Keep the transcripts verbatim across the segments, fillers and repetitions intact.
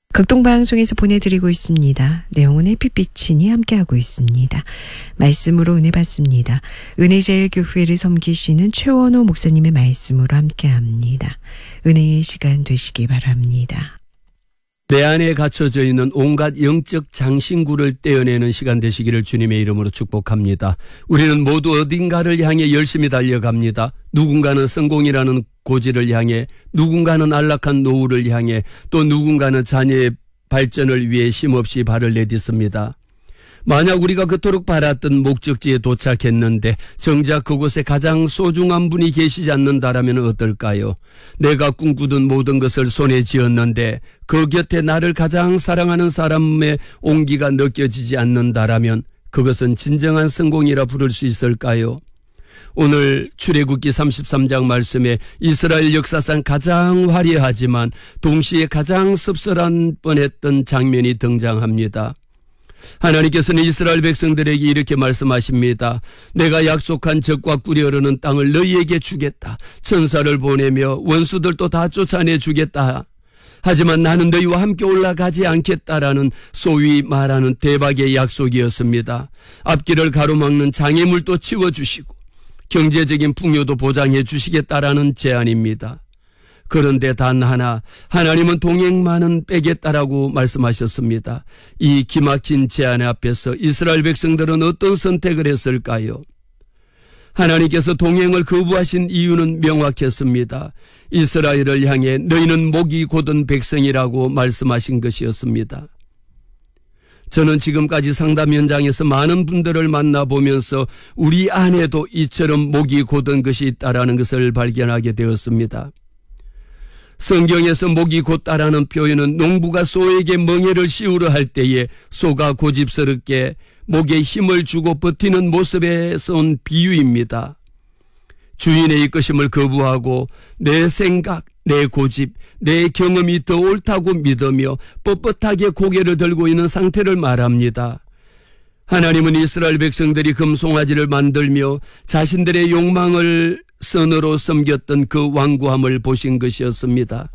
극동방송에서 보내드리고 있습니다. 내용은 햇빛비치니 함께하고 있습니다. 말씀으로 은혜 받습니다. 은혜제일교회를 섬기시는 최원호 목사님의 말씀으로 함께합니다. 은혜의 시간 되시기 바랍니다. 내 안에 갇혀져 있는 온갖 영적 장신구를 떼어내는 시간 되시기를 주님의 이름으로 축복합니다. 우리는 모두 어딘가를 향해 열심히 달려갑니다. 누군가는 성공이라는 고지를 향해, 누군가는 안락한 노후를 향해, 또 누군가는 자녀의 발전을 위해 힘없이 발을 내딛습니다. 만약 우리가 그토록 바랐던 목적지에 도착했는데 정작 그곳에 가장 소중한 분이 계시지 않는다라면 어떨까요? 내가 꿈꾸던 모든 것을 손에 쥐었는데 그 곁에 나를 가장 사랑하는 사람의 온기가 느껴지지 않는다라면 그것은 진정한 성공이라 부를 수 있을까요? 오늘 출애굽기 삼십삼 장 말씀에 이스라엘 역사상 가장 화려하지만 동시에 가장 씁쓸한 뻔했던 장면이 등장합니다. 하나님께서는 이스라엘 백성들에게 이렇게 말씀하십니다. 내가 약속한 적과 꿀이 흐르는 땅을 너희에게 주겠다. 천사를 보내며 원수들도 다 쫓아내 주겠다. 하지만 나는 너희와 함께 올라가지 않겠다라는 소위 말하는 대박의 약속이었습니다. 앞길을 가로막는 장애물도 치워주시고 경제적인 풍요도 보장해 주시겠다라는 제안입니다. 그런데 단 하나, 하나님은 동행만은 빼겠다라고 말씀하셨습니다. 이 기막힌 제안 앞에서 이스라엘 백성들은 어떤 선택을 했을까요? 하나님께서 동행을 거부하신 이유는 명확했습니다. 이스라엘을 향해 너희는 목이 곧은 백성이라고 말씀하신 것이었습니다. 저는 지금까지 상담 현장에서 많은 분들을 만나보면서 우리 안에도 이처럼 목이 곧은 것이 있다라는 것을 발견하게 되었습니다. 성경에서 목이 곧다라는 표현은 농부가 소에게 멍에를 씌우려 할 때에 소가 고집스럽게 목에 힘을 주고 버티는 모습에서 온 비유입니다. 주인의 이끄심을 거부하고 내 생각, 내 고집, 내 경험이 더 옳다고 믿으며 뻣뻣하게 고개를 들고 있는 상태를 말합니다. 하나님은 이스라엘 백성들이 금송아지를 만들며 자신들의 욕망을 선으로 섬겼던 그 완고함을 보신 것이었습니다.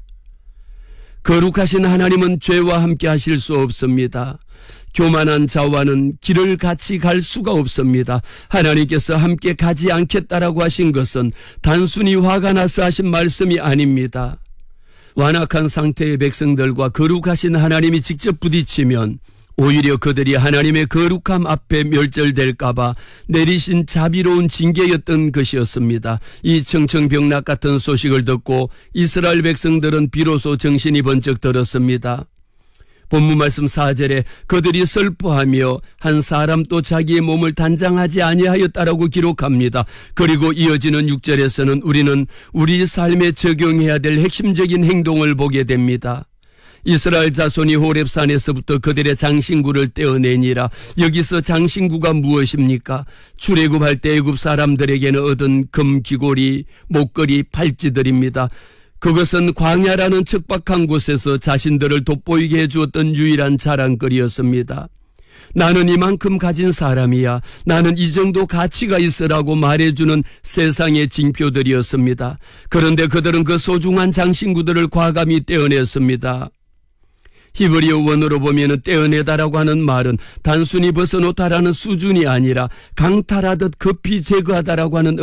거룩하신 하나님은 죄와 함께 하실 수 없습니다. 교만한 자와는 길을 같이 갈 수가 없습니다. 하나님께서 함께 가지 않겠다라고 하신 것은 단순히 화가 나서 하신 말씀이 아닙니다. 완악한 상태의 백성들과 거룩하신 하나님이 직접 부딪히면 오히려 그들이 하나님의 거룩함 앞에 멸절될까봐 내리신 자비로운 징계였던 것이었습니다. 이 청청병락 같은 소식을 듣고 이스라엘 백성들은 비로소 정신이 번쩍 들었습니다. 본문 말씀 사 절에 그들이 슬퍼하며 한 사람도 자기의 몸을 단장하지 아니하였다라고 기록합니다. 그리고 이어지는 육 절에서는 우리는 우리 삶에 적용해야 될 핵심적인 행동을 보게 됩니다. 이스라엘 자손이 호렙산에서부터 그들의 장신구를 떼어내니라. 여기서 장신구가 무엇입니까? 출애굽할 때 애굽 사람들에게는 얻은 금 귀고리, 목걸이, 팔찌들입니다. 그것은 광야라는 척박한 곳에서 자신들을 돋보이게 해주었던 유일한 자랑거리였습니다. 나는 이만큼 가진 사람이야. 나는 이 정도 가치가 있으라고 말해주는 세상의 징표들이었습니다. 그런데 그들은 그 소중한 장신구들을 과감히 떼어냈습니다. 히브리어 원어로 보면 떼어내다라고 하는 말은 단순히 벗어놓다라는 수준이 아니라 강탈하듯 급히 제거하다라고 하는